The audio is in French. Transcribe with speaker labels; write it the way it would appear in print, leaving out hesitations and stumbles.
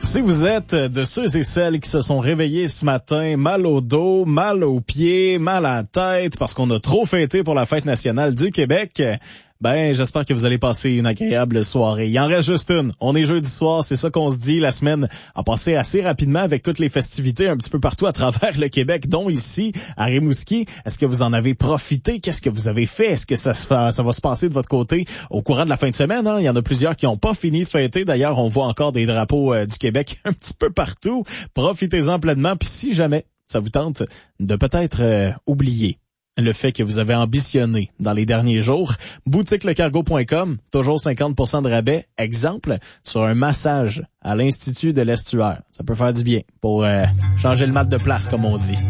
Speaker 1: Si vous êtes de ceux et celles qui se sont réveillés ce matin, mal au dos, mal aux pieds, mal à la tête, parce qu'on a trop fêté pour la fête nationale du Québec, j'espère que vous allez passer une agréable soirée. Il en reste juste une. On est jeudi soir, c'est ça qu'on se dit. La semaine a passé assez rapidement avec toutes les festivités un petit peu partout à travers le Québec, dont ici, à Rimouski. Est-ce que vous en avez profité? Qu'est-ce que vous avez fait? Est-ce que ça va se passer de votre côté au courant de la fin de semaine? Il y en a plusieurs qui n'ont pas fini de fêter. D'ailleurs, on voit encore des drapeaux du Québec un petit peu partout. Profitez-en pleinement. Puis si jamais ça vous tente de peut-être oublier le fait que vous avez ambitionné dans les derniers jours, boutiquelecargo.com, toujours 50% de rabais, exemple, sur un massage à l'Institut de l'Estuaire. Ça peut faire du bien pour changer le mat de place, comme on dit.